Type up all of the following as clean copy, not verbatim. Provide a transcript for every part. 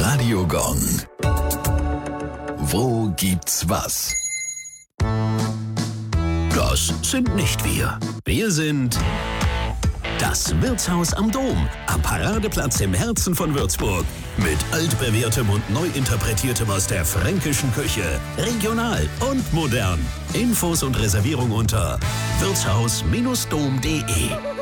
Radio Gong. Wo gibt's was? Das sind nicht wir. Wir sind das Wirtshaus am Dom, am Paradeplatz im Herzen von Würzburg. Mit altbewährtem und neu interpretiertem aus der fränkischen Küche. Regional und modern. Infos und Reservierung unter wirtshaus-dom.de.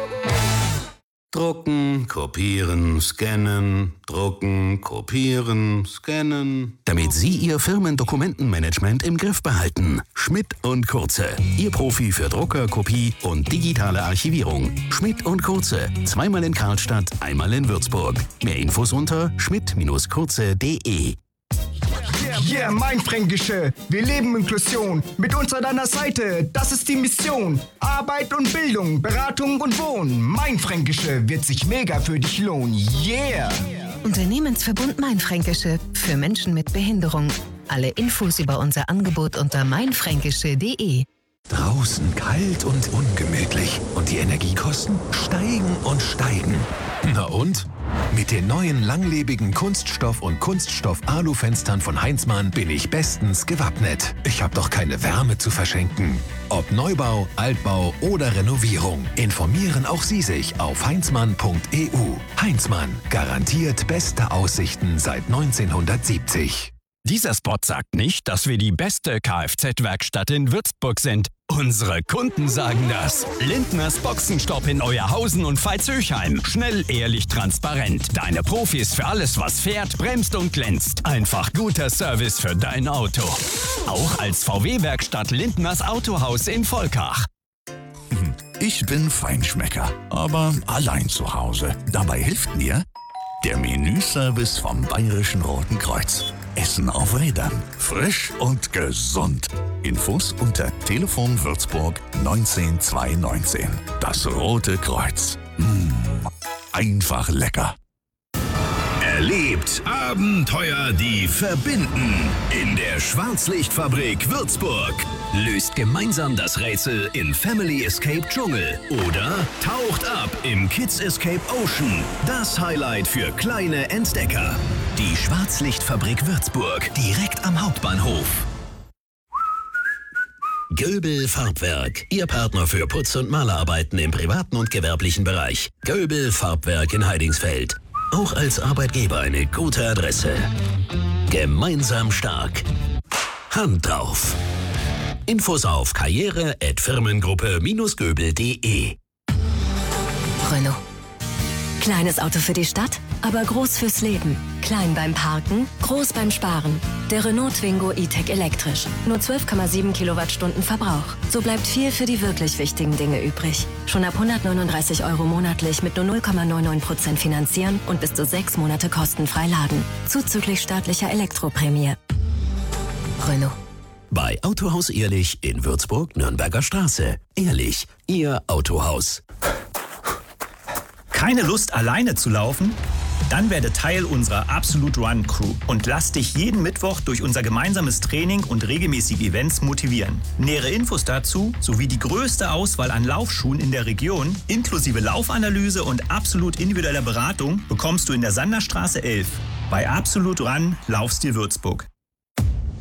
Drucken, kopieren, scannen, drucken, kopieren, scannen. Damit Sie Ihr Firmendokumentenmanagement im Griff behalten. Schmidt & Kurze. Ihr Profi für Drucker, Kopie und digitale Archivierung. Schmidt & Kurze. Zweimal in Karlstadt, einmal in Würzburg. Mehr Infos unter schmidt-kurze.de. Yeah, Mainfränkische, wir leben Inklusion. Mit uns an deiner Seite, das ist die Mission. Arbeit und Bildung, Beratung und Wohnen. Mainfränkische wird sich mega für dich lohnen. Yeah! Unternehmensverbund Mainfränkische für Menschen mit Behinderung. Alle Infos über unser Angebot unter mainfränkische.de. Draußen kalt und ungemütlich und die Energiekosten steigen und steigen. Na und? Mit den neuen langlebigen Kunststoff- und Kunststoff-Alu-Fenstern von Heinzmann bin ich bestens gewappnet. Ich habe doch keine Wärme zu verschenken. Ob Neubau, Altbau oder Renovierung, informieren auch Sie sich auf heinzmann.eu. Heinzmann, garantiert beste Aussichten seit 1970. Dieser Spot sagt nicht, dass wir die beste Kfz-Werkstatt in Würzburg sind. Unsere Kunden sagen das. Lindners Boxenstopp in Euerhausen und Veitshöchheim. Schnell, ehrlich, transparent. Deine Profis für alles, was fährt, bremst und glänzt. Einfach guter Service für dein Auto. Auch als VW-Werkstatt Lindners Autohaus in Volkach. Ich bin Feinschmecker, aber allein zu Hause. Dabei hilft mir der Menüservice vom Bayerischen Roten Kreuz. Essen auf Rädern. Frisch und gesund. Infos unter Telefon Würzburg 19219. Das Rote Kreuz. Einfach lecker. Erlebt Abenteuer, die verbinden. In der Schwarzlichtfabrik Würzburg. Löst gemeinsam das Rätsel in Family Escape Dschungel. Oder taucht ab im Kids Escape Ocean. Das Highlight für kleine Entdecker. Die Schwarzlichtfabrik Würzburg. Direkt am Hauptbahnhof. Göbel Farbwerk. Ihr Partner für Putz- und Malerarbeiten im privaten und gewerblichen Bereich. Göbel Farbwerk in Heidingsfeld. Auch als Arbeitgeber eine gute Adresse. Gemeinsam stark. Hand drauf. Infos auf karriere@firmengruppe-göbel.de. Renault. Kleines Auto für die Stadt, aber groß fürs Leben. Klein beim Parken, groß beim Sparen. Der Renault Twingo E-Tech elektrisch. Nur 12,7 Kilowattstunden Verbrauch. So bleibt viel für die wirklich wichtigen Dinge übrig. Schon ab 139 € monatlich mit nur 0,99% finanzieren und bis zu 6 Monate kostenfrei laden. Zuzüglich staatlicher Elektroprämie. Renault. Bei Autohaus Ehrlich in Würzburg, Nürnberger Straße. Ehrlich, Ihr Autohaus. Keine Lust, alleine zu laufen? Dann werde Teil unserer Absolute Run Crew und lass dich jeden Mittwoch durch unser gemeinsames Training und regelmäßige Events motivieren. Nähere Infos dazu sowie die größte Auswahl an Laufschuhen in der Region, inklusive Laufanalyse und absolut individueller Beratung, bekommst du in der Sanderstraße 11. Bei Absolute Run Laufstil Würzburg.